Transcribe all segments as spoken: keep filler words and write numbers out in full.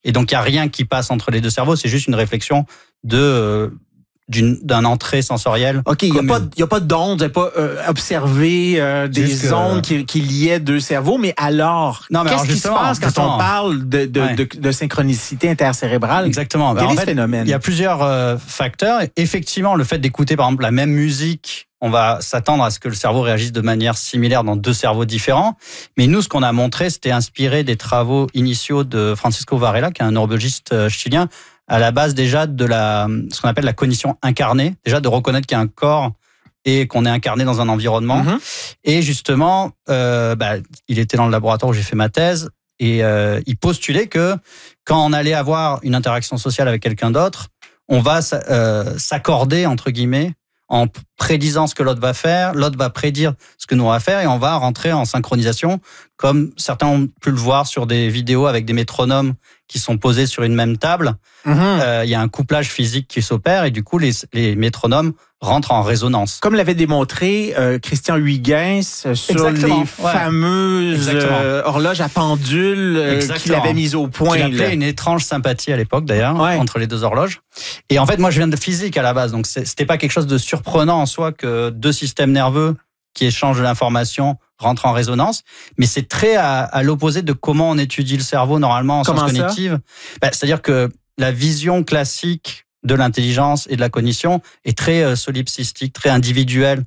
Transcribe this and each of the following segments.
Et donc, il n'y a rien qui passe entre les deux cerveaux. C'est juste une réflexion de... Euh, d'une d'un entrée sensorielle. OK, il n'y a pas, il y a pas d'ondes, il n'y a pas euh, observé euh, des que, ondes qui, qui liaient deux cerveaux, mais alors, non, mais qu'est-ce alors qui se passe quand on parle de, de, ouais. de, de synchronicité intercérébrale? Exactement. Quel ben, est en ce fait, phénomène? Il y a plusieurs euh, facteurs. Effectivement, le fait d'écouter, par exemple, la même musique, on va s'attendre à ce que le cerveau réagisse de manière similaire dans deux cerveaux différents. Mais nous, ce qu'on a montré, c'était inspiré des travaux initiaux de Francisco Varela, qui est un neurologiste chilien, à la base déjà de la, ce qu'on appelle la cognition incarnée, déjà de reconnaître qu'il y a un corps et qu'on est incarné dans un environnement. Mm-hmm. Et justement, euh, bah, il était dans le laboratoire où j'ai fait ma thèse et euh, il postulait que quand on allait avoir une interaction sociale avec quelqu'un d'autre, on va euh, s'accorder, entre guillemets, en prédisant ce que l'autre va faire, l'autre va prédire ce que nous on va faire et on va rentrer en synchronisation, comme certains ont pu le voir sur des vidéos avec des métronomes qui sont posés sur une même table. Mmh. Euh, il y a un couplage physique qui s'opère et du coup, les, les métronomes rentrent en résonance. Comme l'avait démontré euh, Christian Huygens euh, sur Exactement, les ouais. fameuses euh, horloges à pendule euh, qu'il avait mises au point. Il appelait une étrange sympathie à l'époque d'ailleurs, ouais. entre les deux horloges. Et en fait, moi je viens de physique à la base, donc c'était pas quelque chose de surprenant en soi que deux systèmes nerveux qui échangent de l'information rentrent en résonance, mais c'est très à, à l'opposé de comment on étudie le cerveau normalement en sciences cognitives. Ben, c'est-à-dire que la vision classique de l'intelligence et de la cognition est très euh, solipsistique, très individuelle.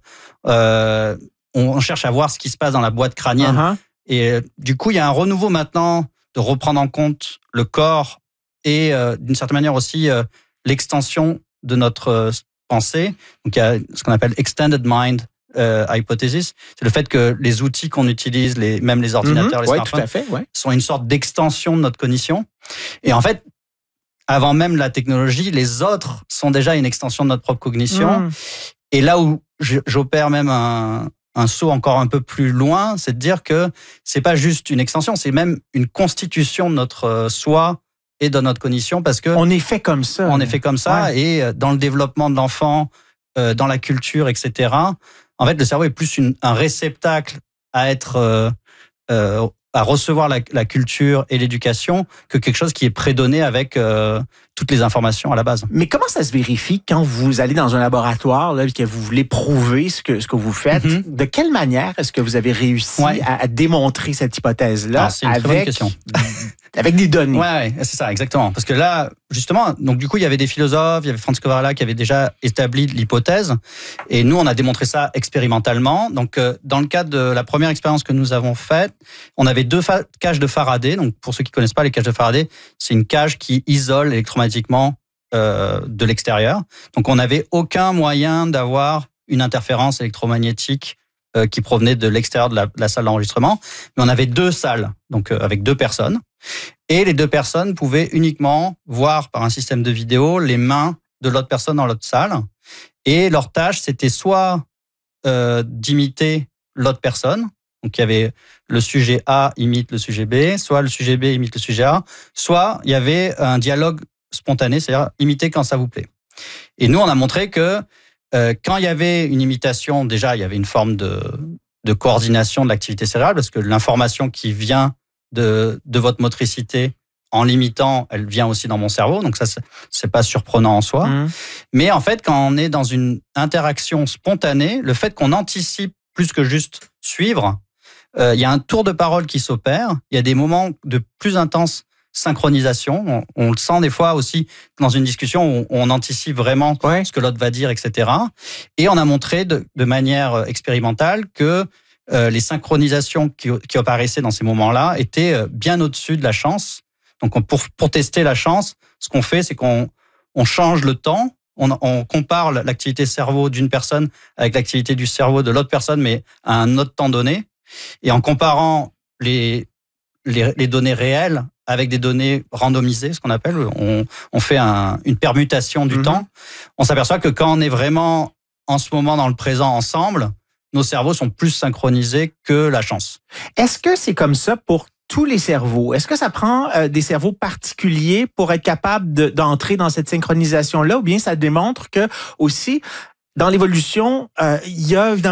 Euh, on, on cherche à voir ce qui se passe dans la boîte crânienne. Uh-huh. Et euh, du coup, il y a un renouveau maintenant de reprendre en compte le corps et euh, d'une certaine manière aussi euh, l'extension de notre euh, pensée. Donc, il y a ce qu'on appelle extended mind euh, hypothesis. C'est le fait que les outils qu'on utilise, les, même les ordinateurs, mm-hmm. les ouais, smartphones, tout à fait, ouais. sont une sorte d'extension de notre cognition. Et en fait, avant même la technologie, les autres sont déjà une extension de notre propre cognition. Mmh. Et là où j'opère même un, un saut encore un peu plus loin, c'est de dire que c'est pas juste une extension, c'est même une constitution de notre soi et de notre cognition, parce que on est fait comme ça. On est fait comme ça, ouais. Et dans le développement de l'enfant, euh, dans la culture, et cetera. En fait, le cerveau est plus une, un réceptacle à être euh, euh, à recevoir la, la culture et l'éducation que quelque chose qui est prédonné avec euh, toutes les informations à la base. Mais comment ça se vérifie quand vous allez dans un laboratoire là, et que vous voulez prouver ce que, ce que vous faites? Mm-hmm. De quelle manière est-ce que vous avez réussi ouais. à, à démontrer cette hypothèse-là? Alors, c'est une avec, très bonne question. Avec des données. Oui, ouais, c'est ça, exactement. Parce que là, justement, donc du coup, il y avait des philosophes, il y avait Francisco Varela qui avait déjà établi l'hypothèse, et nous, on a démontré ça expérimentalement. Donc, euh, dans le cadre de la première expérience que nous avons faite, on avait deux fa- cages de Faraday. Donc, pour ceux qui connaissent pas les cages de Faraday, c'est une cage qui isole électromagnétiquement euh, de l'extérieur. Donc, on n'avait aucun moyen d'avoir une interférence électromagnétique euh, qui provenait de l'extérieur de la, de la salle d'enregistrement. Mais on avait deux salles, donc euh, avec deux personnes. Et les deux personnes pouvaient uniquement voir par un système de vidéo les mains de l'autre personne dans l'autre salle. Et leur tâche, c'était soit euh, d'imiter l'autre personne. Donc, il y avait le sujet A imite le sujet B, soit le sujet B imite le sujet A, soit il y avait un dialogue spontané, c'est-à-dire imiter quand ça vous plaît. Et nous, on a montré que euh, quand il y avait une imitation, déjà, il y avait une forme de, de coordination de l'activité cérébrale, parce que l'information qui vient de, de votre motricité, en l'imitant, elle vient aussi dans mon cerveau. Donc ça, c'est pas surprenant en soi. Mmh. Mais en fait, quand on est dans une interaction spontanée, le fait qu'on anticipe plus que juste suivre, euh, il y a un tour de parole qui s'opère. Il y a des moments de plus intense synchronisation. On, on le sent des fois aussi dans une discussion où on anticipe vraiment ouais. ce que l'autre va dire, et cetera. Et on a montré de, de manière expérimentale que euh, les synchronisations qui, qui apparaissaient dans ces moments-là étaient bien au-dessus de la chance. Donc, on, pour, pour tester la chance, ce qu'on fait, c'est qu'on on change le temps, on, on compare l'activité cerveau d'une personne avec l'activité du cerveau de l'autre personne, mais à un autre temps donné. Et en comparant les, les, les données réelles avec des données randomisées, ce qu'on appelle, on, on fait un, une permutation du mmh. temps, on s'aperçoit que quand on est vraiment en ce moment dans le présent ensemble, nos cerveaux sont plus synchronisés que la chance. Est-ce que c'est comme ça pour tous les cerveaux? Est-ce que ça prend euh, des cerveaux particuliers pour être capable de, d'entrer dans cette synchronisation-là, ou bien ça démontre que aussi, dans l'évolution, euh, il y a évidemment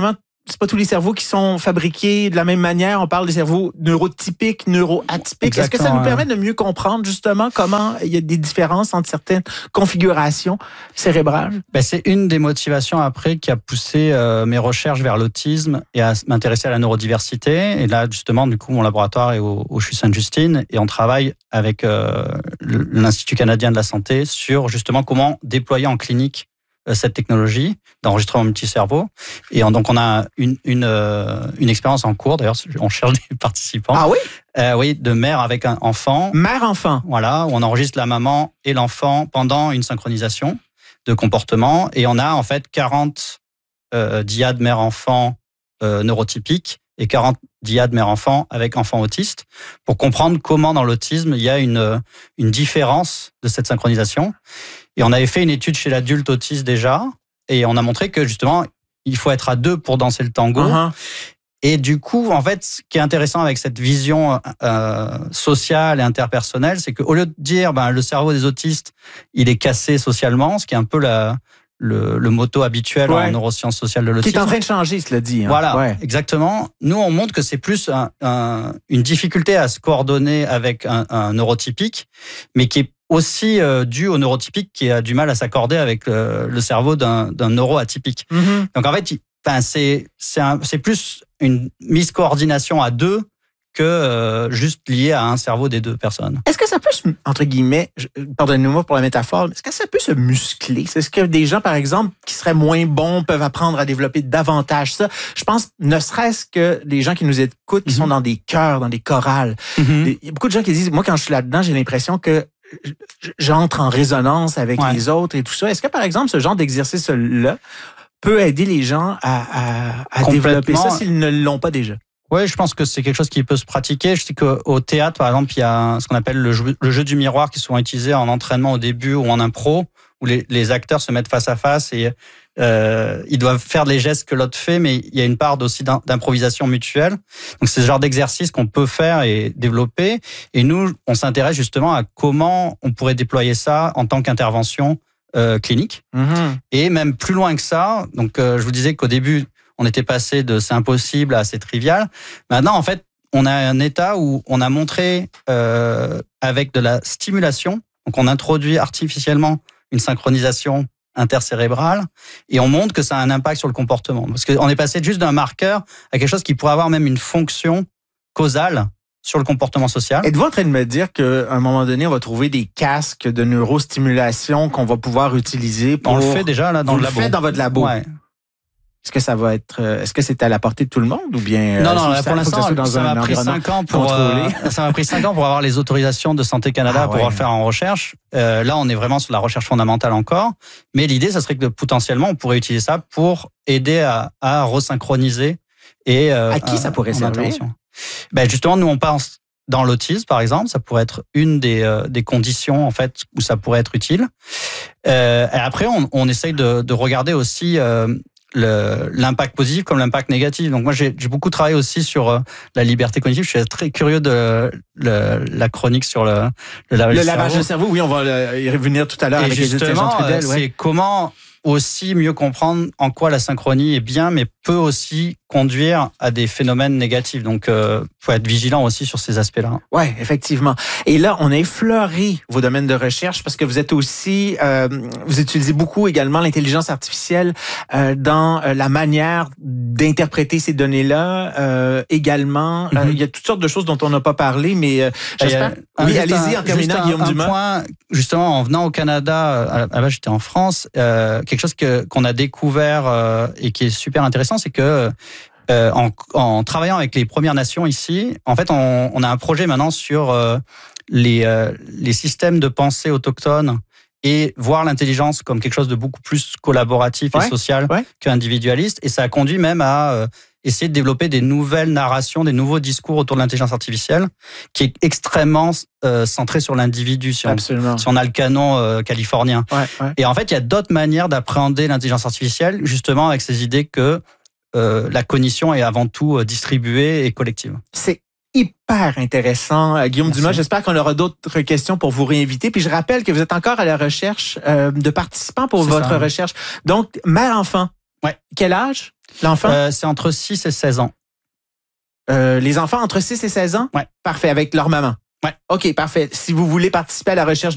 c'est pas tous les cerveaux qui sont fabriqués de la même manière. On parle des cerveaux neurotypiques, neuroatypiques. Est-ce que ça nous ouais. permet de mieux comprendre justement comment il y a des différences entre certaines configurations cérébrales? Ben, c'est une des motivations après qui a poussé euh, mes recherches vers l'autisme et à m'intéresser à la neurodiversité. Et là, justement, du coup, mon laboratoire est au, au C H U Sainte-Justine et on travaille avec euh, l'Institut canadien de la santé sur justement comment déployer en clinique cette technologie d'enregistrement multicerveau. Et donc, on a une, une, euh, une expérience en cours. D'ailleurs, on cherche des participants. Ah oui? Euh, oui, de mère avec un enfant. Mère-enfant. Voilà, où on enregistre la maman et l'enfant pendant une synchronisation de comportement. Et on a en fait quarante euh, dyades mère-enfant euh, neurotypiques et quarante dyades mère-enfant avec enfant autiste pour comprendre comment dans l'autisme, il y a une, une différence de cette synchronisation. Et on avait fait une étude chez l'adulte autiste déjà, et on a montré que justement, il faut être à deux pour danser le tango. Uh-huh. Et du coup, en fait, ce qui est intéressant avec cette vision euh, sociale et interpersonnelle, c'est qu'au lieu de dire ben, le cerveau des autistes, il est cassé socialement, ce qui est un peu la, le, le motto habituel ouais. en neurosciences sociales de l'autisme. Qui est en train de changer, cela dit. Hein. Voilà, ouais. exactement. Nous, on montre que c'est plus un, un, une difficulté à se coordonner avec un, un neurotypique, mais qui est aussi euh, dû au neurotypique qui a du mal à s'accorder avec le, le cerveau d'un, d'un neuroatypique. Mm-hmm. Donc en fait, il, ben, c'est, c'est, un, c'est plus une mise coordination à deux que euh, juste lié à un cerveau des deux personnes. Est-ce que ça peut, se, entre guillemets, pardonnez-moi pour la métaphore, est-ce que ça peut se muscler? Est-ce que des gens, par exemple, qui seraient moins bons peuvent apprendre à développer davantage ça? Je pense, ne serait-ce que les gens qui nous écoutent, qui mm-hmm. sont dans des chœurs, dans des chorales. Mm-hmm. Il y a beaucoup de gens qui disent, moi, quand je suis là-dedans, j'ai l'impression que j'entre en résonance avec ouais. les autres et tout ça. Est-ce que, par exemple, ce genre d'exercice-là peut aider les gens à, à, à développer ça s'ils ne l'ont pas déjà? Oui, je pense que c'est quelque chose qui peut se pratiquer. Je sais qu'au théâtre, par exemple, il y a ce qu'on appelle le jeu, le jeu du miroir qui est souvent utilisé en entraînement au début ou en impro, où les, les acteurs se mettent face à face et euh, ils doivent faire les gestes que l'autre fait, mais il y a une part aussi d'improvisation mutuelle. Donc c'est ce genre d'exercice qu'on peut faire et développer. Et nous, on s'intéresse justement à comment on pourrait déployer ça en tant qu'intervention euh, clinique. Mmh. Et même plus loin que ça. Donc euh, je vous disais qu'au début, on était passé de c'est impossible à c'est trivial. Maintenant, en fait, on a un état où on a montré euh, avec de la stimulation. Donc on introduit artificiellement une synchronisation intercérébrale et on montre que ça a un impact sur le comportement. Parce qu'on est passé juste d'un marqueur à quelque chose qui pourrait avoir même une fonction causale sur le comportement social. Êtes-vous en train de me dire qu'à un moment donné, on va trouver des casques de neurostimulation qu'on va pouvoir utiliser pour... On le fait déjà là dans Vous le labo. labo. Le fait dans votre labo. Ouais. Est-ce que ça va être, est-ce que c'est à la portée de tout le monde ou bien non non ça, pour l'instant ça, ça m'a pris cinq ans pour euh, ça m'a pris cinq ans pour avoir les autorisations de Santé Canada ah, pour ouais. pouvoir le faire en recherche. Euh, là on est vraiment sur la recherche fondamentale encore, mais l'idée ça serait que potentiellement on pourrait utiliser ça pour aider à, à resynchroniser et euh, à qui ça pourrait servir? Ben justement nous on pense dans l'autisme par exemple, ça pourrait être une des euh, des conditions en fait où ça pourrait être utile. Euh, et après on, on essaye de, de regarder aussi euh, Le, l'impact positif comme l'impact négatif. Donc moi j'ai, j'ai beaucoup travaillé aussi sur euh, la liberté cognitive. Je suis très curieux de le, la chronique sur le, le lavage, le de, lavage cerveau. de cerveau. Oui, on va y revenir tout à l'heure Et avec les études Jean Trudel. Ouais. C'est comment aussi mieux comprendre en quoi la synchronie est bien, mais peut aussi conduire à des phénomènes négatifs. Donc, il euh, faut être vigilant aussi sur ces aspects-là. Oui, effectivement. Et là, on a effleuré vos domaines de recherche parce que vous êtes aussi, euh, vous utilisez beaucoup également l'intelligence artificielle euh, dans la manière d'interpréter ces données-là. Euh, également, mm-hmm. euh, il y a toutes sortes de choses dont on n'a pas parlé, mais euh, j'espère... Un, oui, allez-y, un, en terminant, un, Guillaume un Dumas. Point, justement, en venant au Canada, à la base, j'étais en France, euh, quelque chose que, qu'on a découvert euh, et qui est super intéressant, c'est que euh, en, en travaillant avec les Premières Nations ici, en fait, on, on a un projet maintenant sur euh, les, euh, les systèmes de pensée autochtones et voir l'intelligence comme quelque chose de beaucoup plus collaboratif ouais, et social ouais. qu'individualiste. Et ça a conduit même à euh, essayer de développer des nouvelles narrations, des nouveaux discours autour de l'intelligence artificielle, qui est extrêmement euh, centré sur l'individu, si on, si on a le canon euh, californien. Ouais, ouais. Et en fait, il y a d'autres manières d'appréhender l'intelligence artificielle, justement avec ces idées que euh, la cognition est avant tout euh, distribuée et collective. C'est hyper intéressant. Guillaume Merci. Dumas, j'espère qu'on aura d'autres questions pour vous réinviter. Puis je rappelle que vous êtes encore à la recherche euh, de participants pour C'est votre ça. recherche. Donc, mère-enfant. Ouais. Quel âge, l'enfant? Euh, c'est entre six et seize ans. Euh, les enfants entre six et seize ans? Ouais. Parfait, avec leur maman? Ouais. OK, parfait. Si vous voulez participer à la recherche